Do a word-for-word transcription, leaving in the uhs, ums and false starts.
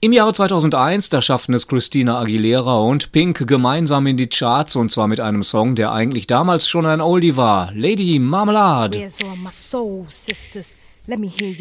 Im Jahre zweitausendeins, da schafften es Christina Aguilera und Pink gemeinsam in die Charts, und zwar mit einem Song, der eigentlich damals schon ein Oldie war, Lady Marmalade. Where's all my soul sisters? Let me hear